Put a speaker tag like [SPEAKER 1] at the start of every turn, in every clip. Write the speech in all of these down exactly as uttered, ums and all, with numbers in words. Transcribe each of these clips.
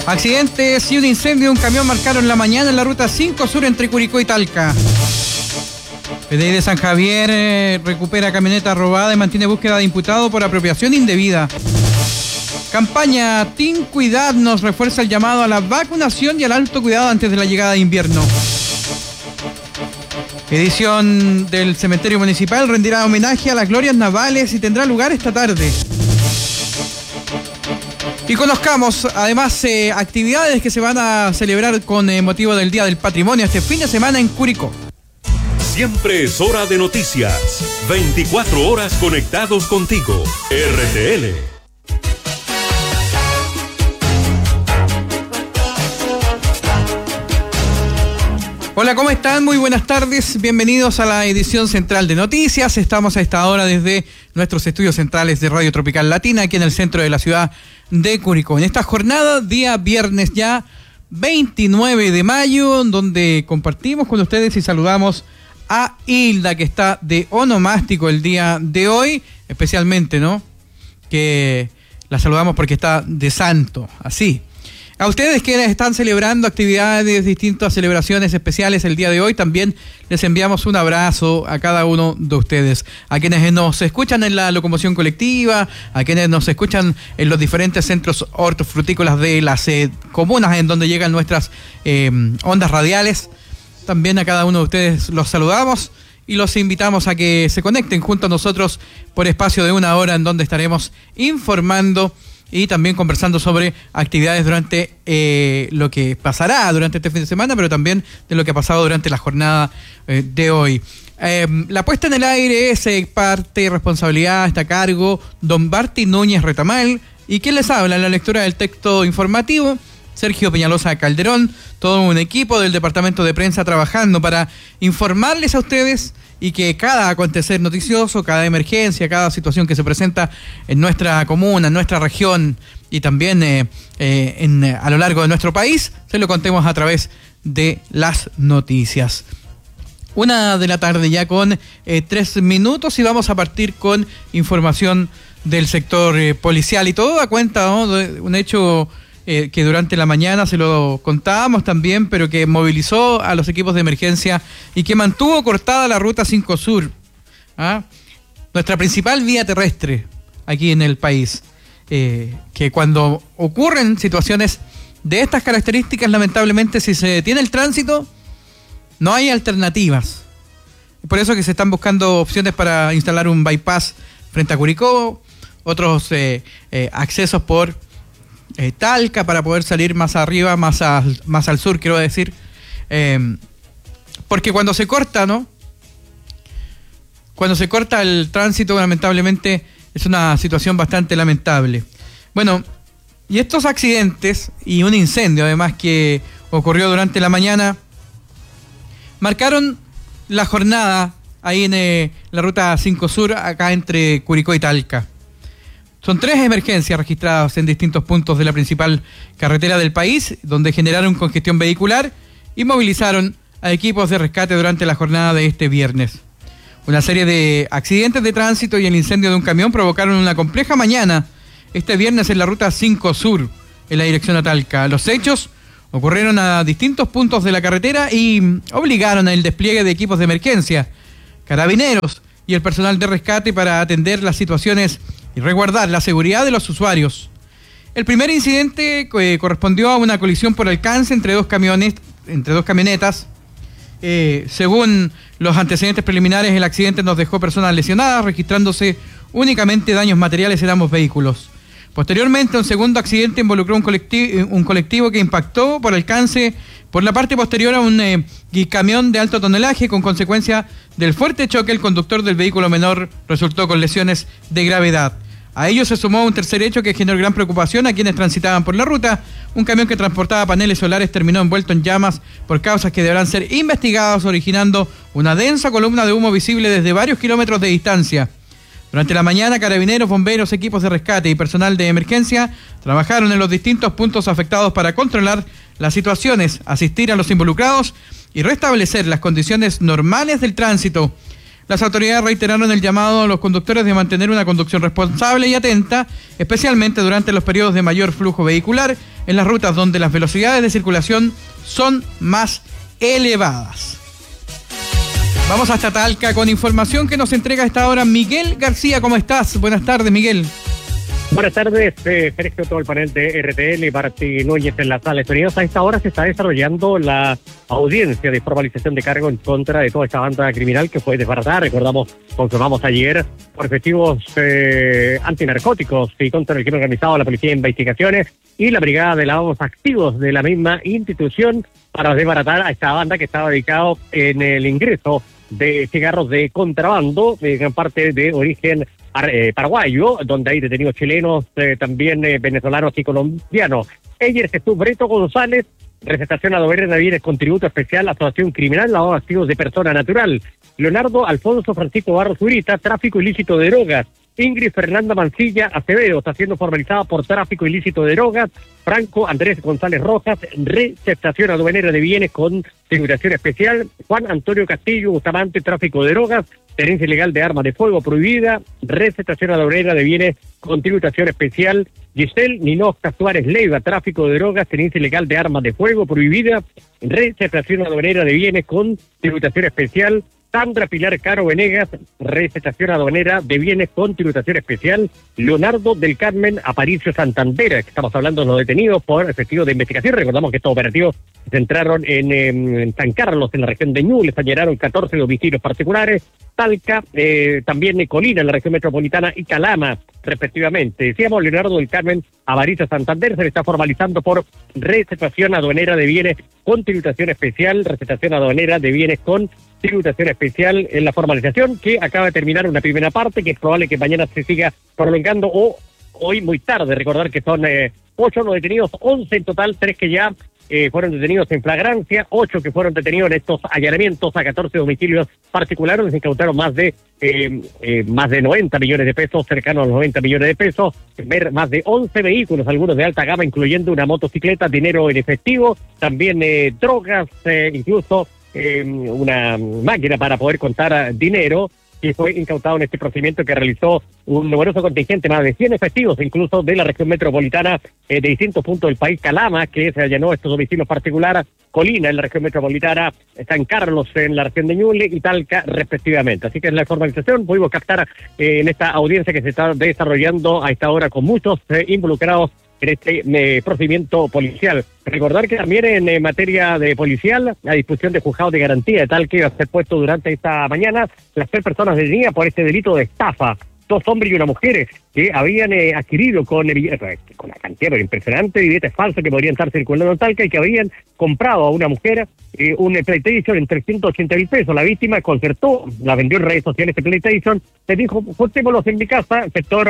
[SPEAKER 1] Accidentes y un incendio de un camión marcaron la mañana en la ruta cinco Sur entre Curicó y Talca. P D I de San Javier eh, recupera camioneta robada y mantiene búsqueda de imputado por apropiación indebida. Campaña Team Cuidarnos refuerza el llamado a la vacunación y al alto cuidado antes de la llegada de invierno. Edición del Cementerio Municipal rendirá homenaje a las glorias navales y tendrá lugar esta tarde. Y conozcamos además eh, actividades que se van a celebrar con eh, motivo del Día del Patrimonio este fin de semana en Curicó.
[SPEAKER 2] Siempre es hora de noticias. veinticuatro horas conectados contigo. R T L.
[SPEAKER 1] Hola, ¿cómo están? Muy buenas tardes. Bienvenidos a la edición central de noticias. Estamos a esta hora desde nuestros estudios centrales de Radio Tropical Latina, aquí en el centro de la ciudad de Curicó. En esta jornada, día viernes ya, veintinueve de mayo, donde compartimos con ustedes y saludamos a Hilda, que está de onomástico el día de hoy, especialmente, ¿no? Que la saludamos porque está de santo, así. A ustedes quienes están celebrando actividades, distintas celebraciones especiales el día de hoy, también les enviamos un abrazo a cada uno de ustedes. A quienes nos escuchan en la locomoción colectiva, a quienes nos escuchan en los diferentes centros hortofrutícolas de las eh, comunas en donde llegan nuestras eh, ondas radiales. También a cada uno de ustedes los saludamos y los invitamos a que se conecten junto a nosotros por espacio de una hora en donde estaremos informando y también conversando sobre actividades durante eh, lo que pasará durante este fin de semana, pero también de lo que ha pasado durante la jornada eh, de hoy. Eh, la puesta en el aire es eh, parte, responsabilidad, está a cargo don Barty Núñez Retamal, y quien les habla en la lectura del texto informativo, Sergio Peñalosa Calderón, todo un equipo del departamento de prensa trabajando para informarles a ustedes y que cada acontecer noticioso, cada emergencia, cada situación que se presenta en nuestra comuna, en nuestra región y también eh, eh, en, a lo largo de nuestro país, se lo contemos a través de las noticias. Una de la tarde ya con eh, tres minutos y vamos a partir con información del sector eh, policial y todo da cuenta, ¿no?, de un hecho Eh, que durante la mañana se lo contábamos también, pero que movilizó a los equipos de emergencia y que mantuvo cortada la ruta cinco Sur, ¿ah? Nuestra principal vía terrestre aquí en el país, eh, que cuando ocurren situaciones de estas características, lamentablemente si se detiene el tránsito no hay alternativas. Por eso que se están buscando opciones para instalar un bypass frente a Curicó, otros eh, eh, accesos por Eh, Talca para poder salir más arriba, más, a, más al sur, quiero decir, eh, porque cuando se corta, ¿no? Cuando se corta el tránsito, lamentablemente es una situación bastante lamentable. Bueno, y estos accidentes y un incendio además que ocurrió durante la mañana marcaron la jornada ahí en eh, la ruta cinco Sur, acá entre Curicó y Talca. Son tres emergencias registradas en distintos puntos de la principal carretera del país, donde generaron congestión vehicular y movilizaron a equipos de rescate durante la jornada de este viernes. Una serie de accidentes de tránsito y el incendio de un camión provocaron una compleja mañana este viernes en la ruta cinco Sur, en la dirección a Talca. Los hechos ocurrieron a distintos puntos de la carretera y obligaron al despliegue de equipos de emergencia, carabineros y el personal de rescate para atender las situaciones y resguardar la seguridad de los usuarios. El primer incidente eh, correspondió a una colisión por alcance entre dos camiones, entre dos camionetas. Eh, según los antecedentes preliminares, el accidente nos dejó personas lesionadas, registrándose únicamente daños materiales en ambos vehículos. Posteriormente, un segundo accidente involucró un colectivo, un colectivo que impactó por alcance por la parte posterior a un eh, camión de alto tonelaje. Con consecuencia del fuerte choque, el conductor del vehículo menor resultó con lesiones de gravedad. A ello se sumó un tercer hecho que generó gran preocupación a quienes transitaban por la ruta. Un camión que transportaba paneles solares terminó envuelto en llamas por causas que deberán ser investigadas, originando una densa columna de humo visible desde varios kilómetros de distancia. Durante la mañana, carabineros, bomberos, equipos de rescate y personal de emergencia trabajaron en los distintos puntos afectados para controlar las situaciones, asistir a los involucrados y restablecer las condiciones normales del tránsito. Las autoridades reiteraron el llamado a los conductores de mantener una conducción responsable y atenta, especialmente durante los periodos de mayor flujo vehicular, en las rutas donde las velocidades de circulación son más elevadas. Vamos hasta Talca con información que nos entrega a esta hora Miguel García. ¿Cómo estás? Buenas tardes, Miguel.
[SPEAKER 3] Buenas tardes, eh, Sergio, todo el panel de R T L y Martín Núñez en la sala de sonidos. A esta hora se está desarrollando la audiencia de formalización de cargo en contra de toda esta banda criminal que fue desbaratada. Recordamos, confirmamos ayer, por efectivos eh, antinarcóticos y contra el crimen organizado, la Policía de Investigaciones y la Brigada de Lavados Activos de la misma institución para desbaratar a esta banda que estaba dedicado en el ingreso de cigarros de contrabando, en gran parte de origen eh, paraguayo, donde hay detenidos chilenos, eh, también eh, venezolanos y colombianos. Ayer Jesús Breto González, recetación aduanera de bienes con tributo especial, asociación criminal, lavado de activos de persona natural. Leonardo Alfonso Francisco Barros Zurita, tráfico ilícito de drogas. Ingrid Fernanda Mancilla Acevedo, está siendo formalizada por tráfico ilícito de drogas. Franco Andrés González Rojas, receptación aduanera de bienes con tributación especial. Juan Antonio Castillo Bustamante, tráfico de drogas. Tenencia ilegal de armas de fuego prohibida. Receptación aduanera de bienes con tributación especial. Giselle Ninosta Suárez Leiva, tráfico de drogas, tenencia ilegal de armas de fuego prohibida. Receptación aduanera de bienes con tributación especial. Sandra Pilar Caro Venegas, receptación aduanera de bienes con tributación especial. Leonardo del Carmen Aparicio Santander, estamos hablando de los detenidos por efectivos de investigación. Recordamos que estos operativos se centraron en, en San Carlos, en la región de Ñuble, allanaron catorce domicilios particulares. Talca, eh, también Colina, en la región metropolitana, y Calama, respectivamente. Decíamos, Leonardo del Carmen Aparicio Santander se le está formalizando por receptación aduanera de bienes con tributación especial, receptación aduanera de bienes con tributación especial en la formalización, que acaba de terminar una primera parte, que es probable que mañana se siga prolongando o hoy muy tarde. Recordar que son eh, ocho los detenidos, once en total, tres que ya eh, fueron detenidos en flagrancia, ocho que fueron detenidos en estos allanamientos a catorce domicilios particulares. Se incautaron más de eh, eh, más de noventa millones de pesos, cercanos a los noventa millones de pesos, ver más de once vehículos, algunos de alta gama, incluyendo una motocicleta, dinero en efectivo, también eh, drogas, eh, incluso Eh, una máquina para poder contar dinero, que fue incautado en este procedimiento que realizó un numeroso contingente, más de cien efectivos, incluso de la región metropolitana, eh, de distintos puntos del país. Calama, que se allanó estos domicilios particulares, Colina en la región metropolitana, San Carlos en la región de Ñuble y Talca, respectivamente. Así que en la formalización pudimos captar eh, en esta audiencia que se está desarrollando a esta hora con muchos eh, involucrados en este eh, procedimiento policial. Recordar que también en eh, materia de policial, a disposición de juzgados de garantía, tal que iba a ser puesto durante esta mañana, las tres personas detenidas por este delito de estafa, dos hombres y una mujer, que habían eh, adquirido con, eh, con la cantidad impresionante de billetes falsos que podrían estar circulando en Talca y que habían comprado a una mujer eh, un PlayStation en trescientos ochenta mil pesos. La víctima concertó, la vendió en redes sociales este PlayStation, le dijo, juntémoslos en mi casa, sector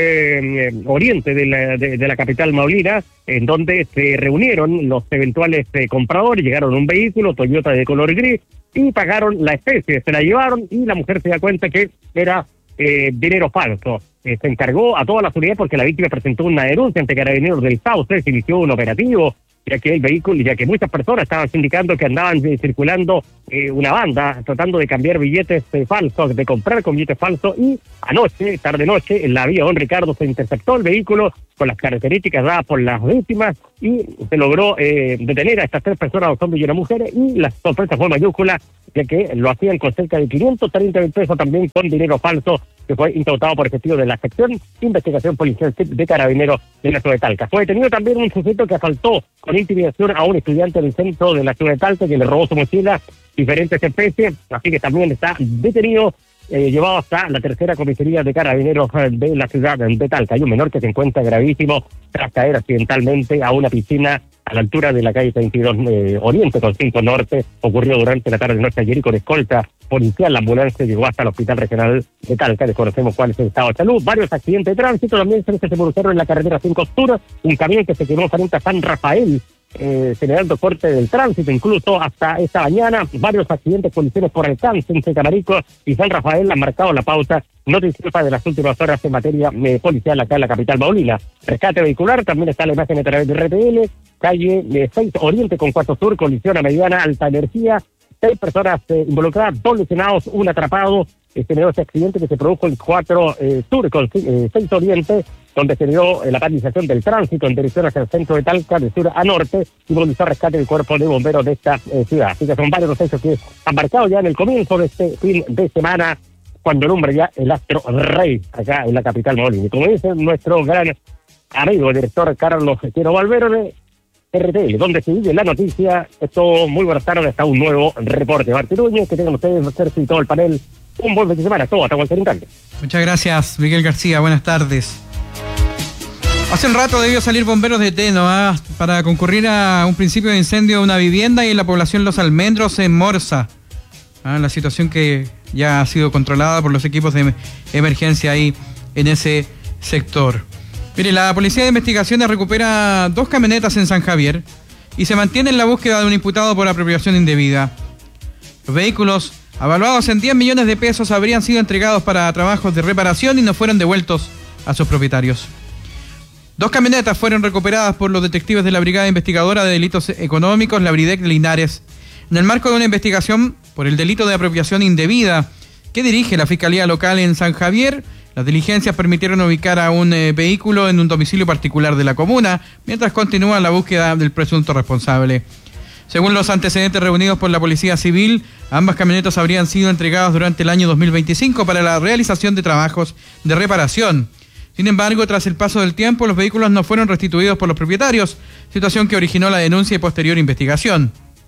[SPEAKER 3] eh, oriente de la, de, de la capital maulina, en donde se reunieron los eventuales eh, compradores, llegaron a un vehículo, Toyota de color gris, y pagaron la especie, se la llevaron y la mujer se da cuenta que era Eh, dinero falso. Eh, se encargó a todas las unidades porque la víctima presentó una denuncia ante Carabineros del Sauce, se inició un operativo, ya que el vehículo, ya que muchas personas estaban indicando que andaban eh, circulando eh, una banda, tratando de cambiar billetes eh, falsos, de comprar con billetes falsos, y anoche, tarde noche, en la vía Don Ricardo se interceptó el vehículo con las características dadas por las víctimas y se logró eh, detener a estas tres personas, dos hombres y una mujer, y la sorpresa fue mayúscula, ya que lo hacían con cerca de quinientos treinta mil pesos, también con dinero falso, que fue incautado por efectivos de la sección de investigación policial de Carabineros de la ciudad de Talca. Fue detenido también un sujeto que asaltó con intimidación a un estudiante del centro de la ciudad de Talca, que le robó su mochila, diferentes especies, así que también está detenido, eh, llevado hasta la tercera comisaría de Carabineros de la ciudad de Talca. Hay un menor que se encuentra gravísimo tras caer accidentalmente a una piscina a la altura de la calle treinta y dos eh, Oriente con cinco Norte. Ocurrió durante la tarde-noche ayer y con escolta policial. La ambulancia llegó hasta el Hospital Regional de Talca. Desconocemos cuál es el estado de salud. Varios accidentes de tránsito también se produjeron en la carretera cinco Sur. Un camión que se quemó frente a San Rafael, eh, generando corte del tránsito, incluso hasta esta mañana. Varios accidentes, colisiones por alcance entre Camarico y San Rafael han marcado la pauta noticiosa de las últimas horas en materia eh, policial acá en la capital maulina. Rescate vehicular, también está la imagen a través de R T L. Calle eh, seis Oriente con cuatro Sur, colisión a mediana alta energía. seis personas eh, involucradas, dos lesionados, un atrapado. Se generó ese accidente que se produjo en cuatro eh, Sur con eh, seis Oriente, donde se dio eh, la paralización del tránsito en dirección hacia el centro de Talca, de sur a norte, y movilizó rescate del cuerpo de bomberos de esta eh, ciudad. Así que son varios los hechos que han marcado ya en el comienzo de este fin de semana, cuando alumbra ya el astro rey acá en la capital Molina. Y como dice nuestro gran amigo, el director Carlos Quiero Valverde, R T L, donde se vive la noticia. Esto, muy buenas tardes, hasta un nuevo reporte. Martín Núñez, que tengan ustedes, Sergio y todo el panel, un buen fin de semana, todo hasta cualquier instante.
[SPEAKER 1] Muchas gracias, Miguel García, buenas tardes. Hace un rato debió salir bomberos de Teno ¿eh? para concurrir a un principio de incendio de una vivienda y en la población Los Almendros en Morsa. ¿eh? La situación que ya ha sido controlada por los equipos de emergencia ahí en ese sector. Mire, la Policía de Investigaciones recupera dos camionetas en San Javier y se mantiene en la búsqueda de un imputado por apropiación indebida. Los vehículos, avaluados en diez millones de pesos, habrían sido entregados para trabajos de reparación y no fueron devueltos a sus propietarios. Dos camionetas fueron recuperadas por los detectives de la Brigada Investigadora de Delitos Económicos, la Bridec de Linares, en el marco de una investigación por el delito de apropiación indebida que dirige la Fiscalía Local en San Javier. Las diligencias permitieron ubicar a un eh, vehículo en un domicilio particular de la comuna, mientras continúa la búsqueda del presunto responsable. Según los antecedentes reunidos por la Policía Civil, ambas camionetas habrían sido entregadas durante el año dos mil veinticinco para la realización de trabajos de reparación. Sin embargo, tras el paso del tiempo, los vehículos no fueron restituidos por los propietarios, situación que originó la denuncia y posterior investigación.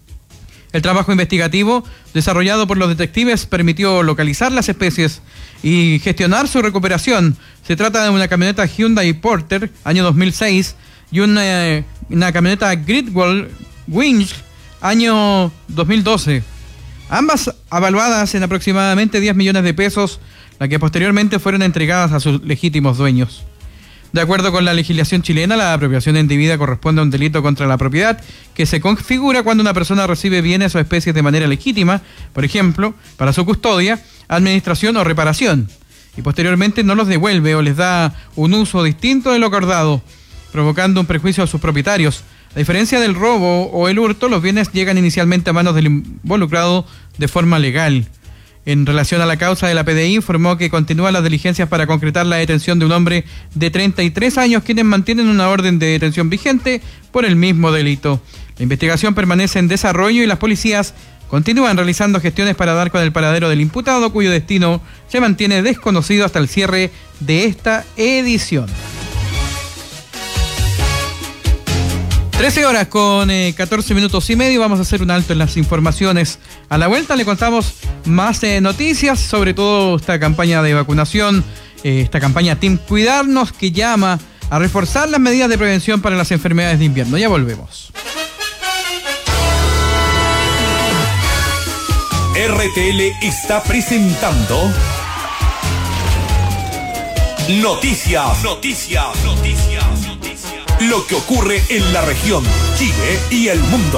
[SPEAKER 1] El trabajo investigativo desarrollado por los detectives permitió localizar las especies y gestionar su recuperación. Se trata de una camioneta Hyundai Porter, año dos mil seis, y una, una camioneta Gridwall Winch, año dos mil doce. Ambas avaluadas en aproximadamente diez millones de pesos, las que posteriormente fueron entregadas a sus legítimos dueños. De acuerdo con la legislación chilena, la apropiación indebida corresponde a un delito contra la propiedad que se configura cuando una persona recibe bienes o especies de manera legítima, por ejemplo, para su custodia, administración o reparación, y posteriormente no los devuelve o les da un uso distinto de lo acordado, provocando un perjuicio a sus propietarios. A diferencia del robo o el hurto, los bienes llegan inicialmente a manos del involucrado de forma legal. En relación a la causa de la P D I, informó que continúan las diligencias para concretar la detención de un hombre de treinta y tres años, quienes mantienen una orden de detención vigente por el mismo delito. La investigación permanece en desarrollo y las policías continúan realizando gestiones para dar con el paradero del imputado, cuyo destino se mantiene desconocido hasta el cierre de esta edición. trece horas con eh, catorce minutos y medio. Vamos a hacer un alto en las informaciones. A la vuelta le contamos más eh, noticias, sobre todo esta campaña de vacunación, eh, esta campaña Team Cuidarnos, que llama a reforzar las medidas de prevención para las enfermedades de invierno. Ya volvemos.
[SPEAKER 2] R T L está presentando Noticias, Noticias, Noticias, Noticias. Lo que ocurre en la región, Chile y el mundo.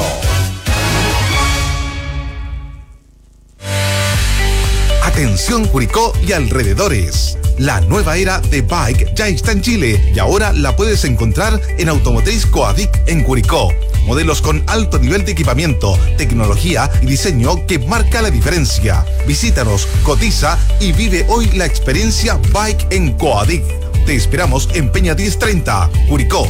[SPEAKER 4] Atención Curicó y alrededores. La nueva era de Bike ya está en Chile y ahora la puedes encontrar en Automotriz Coadic en Curicó. Modelos con alto nivel de equipamiento, tecnología y diseño que marca la diferencia. Visítanos, cotiza y vive hoy la experiencia Bike en Coadic. Te esperamos en Peña diez treinta, Curicó.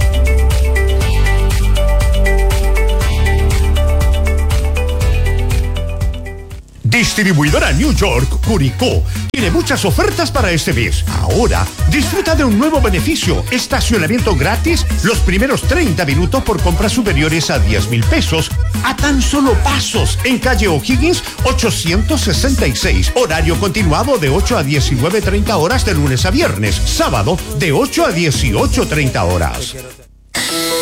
[SPEAKER 5] Distribuidora New York, Curicó, tiene muchas ofertas para este mes. Ahora, disfruta de un nuevo beneficio: estacionamiento gratis los primeros treinta minutos por compras superiores a diez mil pesos, a tan solo pasos, en calle O'Higgins ochocientos sesenta y seis. Horario continuado de ocho a diecinueve treinta horas de lunes a viernes. Sábado de ocho a dieciocho treinta horas.